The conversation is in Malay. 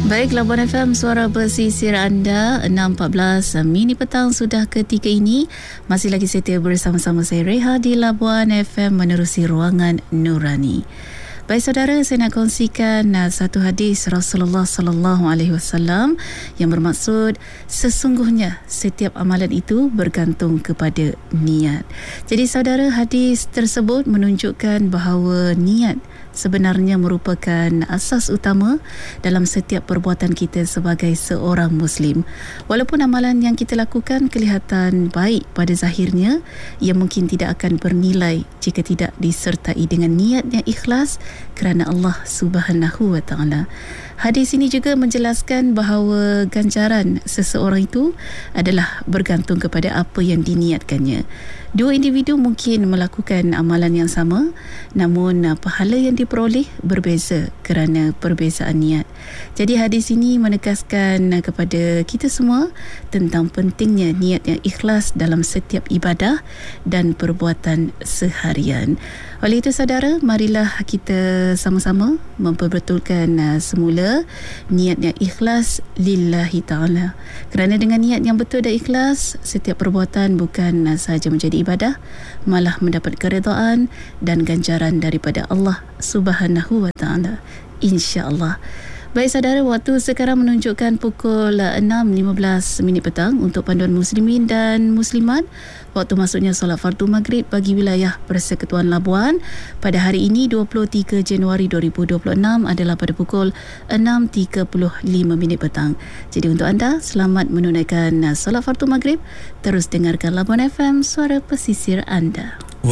Baik, Labuan FM, suara pesisir anda, 6.14 mini petang sudah ketika ini. Masih lagi setia bersama-sama saya Reha di Labuan FM menerusi ruangan Nurani. Baik saudara, saya nak kongsikan satu hadis Rasulullah sallallahu alaihi wasallam yang bermaksud sesungguhnya setiap amalan itu bergantung kepada niat. Jadi saudara, hadis tersebut menunjukkan bahawa niat sebenarnya merupakan asas utama dalam setiap perbuatan kita sebagai seorang Muslim. Walaupun amalan yang kita lakukan kelihatan baik pada zahirnya, ia mungkin tidak akan bernilai jika tidak disertai dengan niat yang ikhlas kerana Allah Subhanahu wa Ta'ala. Hadis ini juga menjelaskan bahawa ganjaran seseorang itu adalah bergantung kepada apa yang diniatkannya. Dua individu mungkin melakukan amalan yang sama, namun pahala yang diperoleh berbeza kerana perbezaan niat. Jadi hadis ini menegaskan kepada kita semua tentang pentingnya niat yang ikhlas dalam setiap ibadah dan perbuatan seharian. Oleh itu saudara, marilah kita sama-sama memperbetulkan semula niat yang ikhlas lillahi ta'ala. Kerana dengan niat yang betul dan ikhlas, setiap perbuatan bukan sahaja menjadi ibadah, malah mendapat keredaan dan ganjaran daripada Allah Subhanahu wa Ta'ala, insya-Allah. Baik saudara, waktu sekarang menunjukkan pukul 6.15 petang untuk panduan muslimin dan muslimat. Waktu masuknya solat fardu maghrib bagi wilayah Persekutuan Labuan pada hari ini 23 Januari 2026 adalah pada pukul 6.35 petang. Jadi untuk anda, selamat menunaikan solat fardu maghrib. Terus dengarkan Labuan FM, suara pesisir anda.